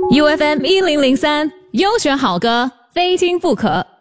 UFM 1003，优选好歌，非听不可。